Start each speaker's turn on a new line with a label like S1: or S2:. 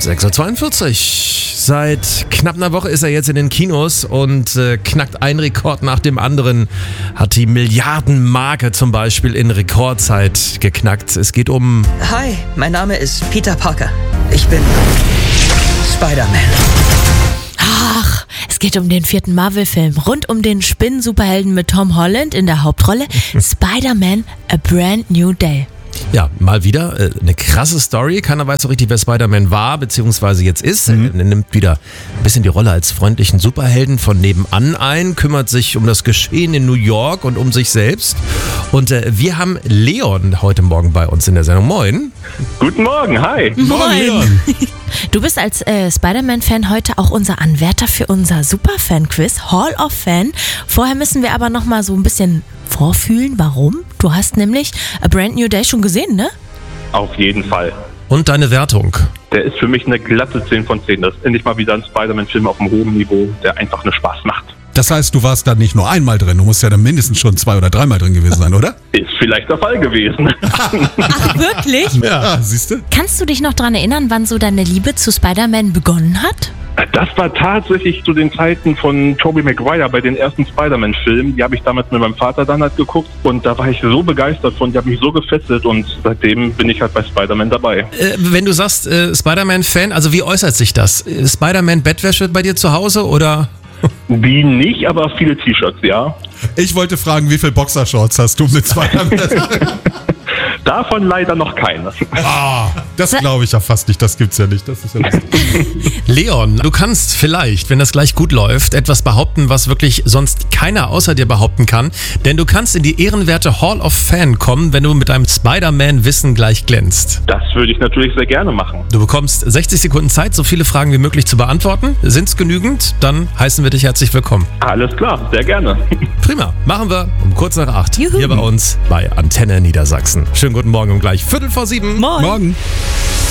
S1: 6:42 Uhr. Seit knapp einer Woche ist er jetzt in den Kinos und knackt einen Rekord nach dem anderen. Hat die Milliardenmarke zum Beispiel in Rekordzeit geknackt. Es geht um...
S2: Hi, mein Name ist Peter Parker. Ich bin Spider-Man.
S3: Ach, es geht um den 4. Marvel-Film rund um den Spinnen-Superhelden mit Tom Holland in der Hauptrolle. Spider-Man: A Brand New Day.
S1: Ja, mal wieder eine krasse Story. Keiner weiß so richtig, wer Spider-Man war, beziehungsweise jetzt ist. Er nimmt wieder ein bisschen die Rolle als freundlichen Superhelden von nebenan ein, kümmert sich um das Geschehen in New York und um sich selbst. Und wir haben Leon heute Morgen bei uns in der Sendung. Moin.
S4: Guten Morgen, hi.
S3: Moin. Du bist als Spider-Man-Fan heute auch unser Anwärter für unser Superfan-Quiz, Hall of Fan. Vorher müssen wir aber noch mal so ein bisschen vorfühlen, warum? Du hast nämlich A Brand New Day schon gesehen, ne?
S4: Auf jeden Fall.
S1: Und deine Wertung?
S4: Der ist für mich eine glatte 10 von 10. Das ist endlich mal wieder ein Spider-Man-Film auf einem hohen Niveau, der einfach nur Spaß macht.
S5: Das heißt, du warst da nicht nur einmal drin, du musst ja dann mindestens schon 2- oder 3-mal drin gewesen sein, oder?
S4: Ist vielleicht der Fall gewesen.
S3: Ach, wirklich?
S5: Ja, siehst du?
S3: Kannst du dich noch daran erinnern, wann so deine Liebe zu Spider-Man begonnen hat?
S4: Das war tatsächlich zu den Zeiten von Tobey Maguire bei den ersten Spider-Man-Filmen. Die habe ich damals mit meinem Vater dann halt geguckt und da war ich so begeistert von, die hat mich so gefesselt und seitdem bin ich halt bei Spider-Man dabei.
S1: Wenn du sagst Spider-Man-Fan, also wie äußert sich das? Spider-Man-Bettwäsche bei dir zu Hause oder...
S4: Die nicht, aber viele T-Shirts, ja.
S5: Ich wollte fragen, wie viele Boxershorts hast du mit Spider-Man?
S4: Davon leider noch keine.
S5: Das glaube ich ja fast nicht, das gibt's ja nicht. Das ist ja lustig.
S1: Leon, du kannst vielleicht, wenn das gleich gut läuft, etwas behaupten, was wirklich sonst keiner außer dir behaupten kann. Denn du kannst in die ehrenwerte Hall of Fan kommen, wenn du mit deinem Spider-Man-Wissen gleich glänzt.
S4: Das würde ich natürlich sehr gerne machen.
S1: Du bekommst 60 Sekunden Zeit, so viele Fragen wie möglich zu beantworten. Sind's genügend? Dann heißen wir dich herzlich willkommen.
S4: Alles klar, sehr gerne.
S1: Prima, machen wir um kurz nach 8
S3: Juhu.
S1: hier bei uns bei Antenne Niedersachsen. Schönen guten Morgen um gleich 6:45.
S3: Moin.
S5: Morgen.